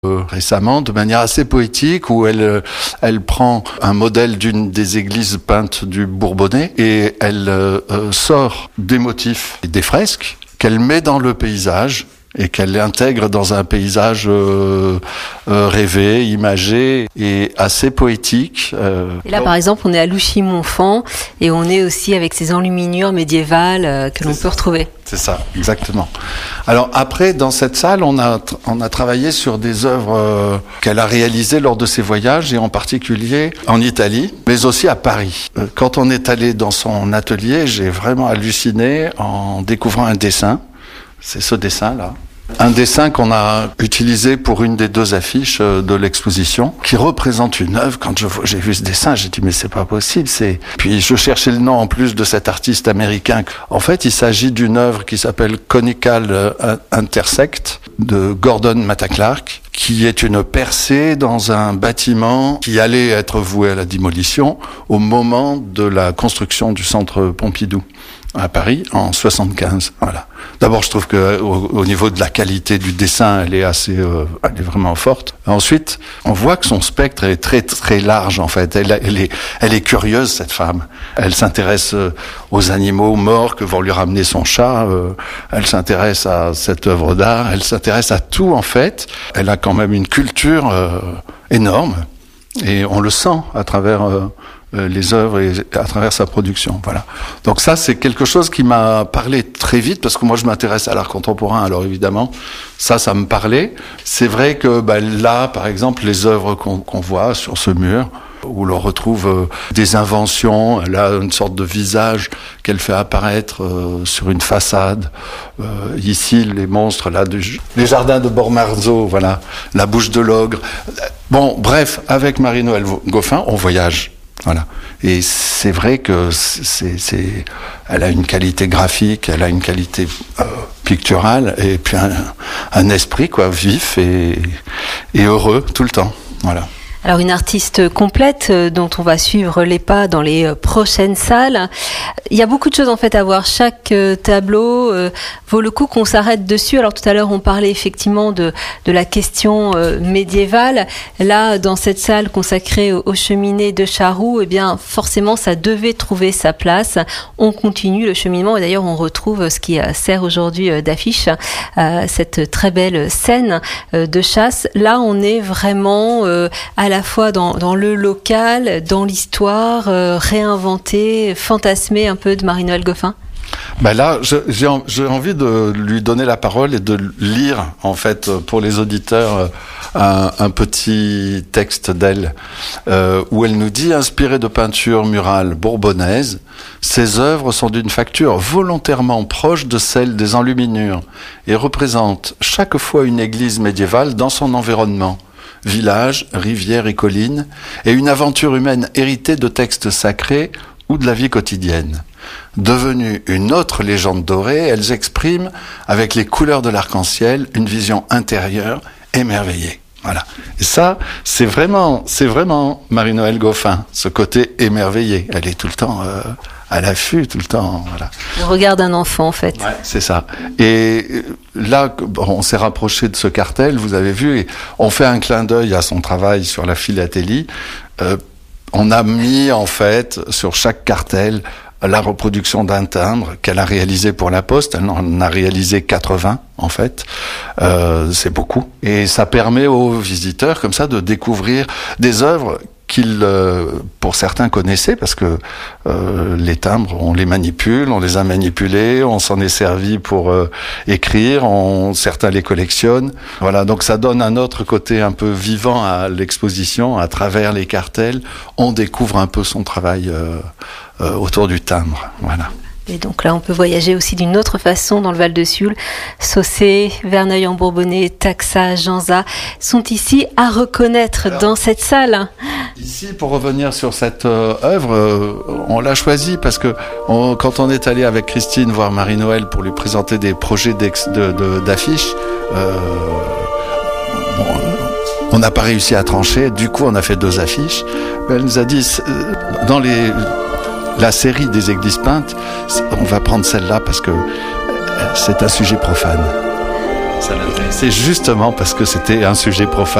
récemment de manière assez poétique où elle prend un modèle d'une des églises peintes du Bourbonnais et elle sort des motifs et des fresques qu'elle met dans le paysage et qu'elle intègre dans un paysage rêvé, imagé et assez poétique. Et là, par exemple, on est à Louchy-Montfand et on est aussi avec ces enluminures médiévales que l'on peut retrouver. C'est ça, exactement. Alors après, dans cette salle, on a travaillé sur des œuvres qu'elle a réalisées lors de ses voyages, et en particulier en Italie, mais aussi à Paris. Quand on est allé dans son atelier, j'ai vraiment halluciné en découvrant un dessin. C'est ce dessin-là. Un dessin qu'on a utilisé pour une des 2 affiches de l'exposition, qui représente une œuvre. Quand j'ai vu ce dessin, j'ai dit mais c'est pas possible. Puis je cherchais le nom en plus de cet artiste américain. En fait, il s'agit d'une œuvre qui s'appelle Conical Intersect de Gordon Matta-Clark, qui est une percée dans un bâtiment qui allait être voué à la démolition au moment de la construction du centre Pompidou à Paris en 75. Voilà. D'abord, je trouve que au niveau de la qualité du dessin, elle est vraiment forte. Ensuite, on voit que son spectre est très très large en fait. Elle est curieuse, cette femme. Elle s'intéresse aux animaux morts que vont lui ramener son chat. Elle s'intéresse à cette œuvre d'art. Elle s'intéresse à tout en fait. Elle a quand même une culture énorme et on le sent à travers les œuvres et à travers sa production. Voilà. Donc ça, c'est quelque chose qui m'a parlé très vite, parce que moi, je m'intéresse à l'art contemporain, alors évidemment, ça me parlait. C'est vrai que là, par exemple, les œuvres qu'on voit sur ce mur, où l'on retrouve des inventions, elle a une sorte de visage qu'elle fait apparaître sur une façade. Ici, les monstres, là, les jardins de Bormarzo, voilà, la bouche de l'ogre. Bon, bref, avec Marie-Noëlle Goffin, on voyage. Voilà. Et c'est vrai que elle a une qualité graphique, elle a une qualité picturale, et puis un esprit vif et heureux tout le temps. Voilà. Alors une artiste complète dont on va suivre les pas dans les prochaines salles. Il y a beaucoup de choses en fait à voir. Chaque tableau vaut le coup qu'on s'arrête dessus. Alors tout à l'heure on parlait effectivement de la question médiévale. Là dans cette salle consacrée aux cheminées de Charroux, eh bien forcément ça devait trouver sa place. On continue le cheminement et d'ailleurs on retrouve ce qui sert aujourd'hui d'affiche, cette très belle scène de chasse. Là on est vraiment à la fois dans le local, dans l'histoire, réinventer, fantasmer un peu de Marie-Noëlle Goffin. Là, j'ai envie de lui donner la parole et de lire, en fait, pour les auditeurs, un petit texte d'elle, où elle nous dit « Inspirée de peintures murales bourbonnaises, ces œuvres sont d'une facture volontairement proche de celle des enluminures et représentent chaque fois une église médiévale dans son environnement. Villages, rivières et collines, et une aventure humaine héritée de textes sacrés ou de la vie quotidienne. Devenues une autre légende dorée, elles expriment, avec les couleurs de l'arc-en-ciel, une vision intérieure émerveillée. » Voilà. Et ça, c'est vraiment Marie-Noëlle Goffin, ce côté émerveillé. Elle est tout le temps à l'affût, tout le temps. Voilà. Le regard d'un enfant, en fait. Ouais, c'est ça. Et là, on s'est rapproché de ce cartel, vous avez vu, et on fait un clin d'œil à son travail sur la philatélie. On a mis, en fait, sur chaque cartel, la reproduction d'un timbre qu'elle a réalisé pour la Poste. Elle en a réalisé 80, en fait. C'est beaucoup. Et ça permet aux visiteurs, comme ça, de découvrir des œuvres qu'ils, pour certains, connaissaient, parce que les timbres, on les manipule, on les a manipulés, on s'en est servi pour écrire, certains les collectionnent. Voilà, donc ça donne un autre côté un peu vivant à l'exposition, à travers les cartels. On découvre un peu son travail autour du timbre, voilà. Et donc là, on peut voyager aussi d'une autre façon dans le Val-de-Sioule. Saussé, Verneuil-en-Bourbonnais, Taxa, Janza sont ici à reconnaître dans cette salle. Ici, pour revenir sur cette œuvre, on l'a choisie parce que quand on est allé avec Christine voir Marie-Noëlle pour lui présenter des projets d'affiches, on n'a pas réussi à trancher. Du coup, on a fait 2 affiches. Elle nous a dit, dans la série des églises peintes, on va prendre celle-là parce que c'est un sujet profane. C'est justement parce que c'était un sujet profane.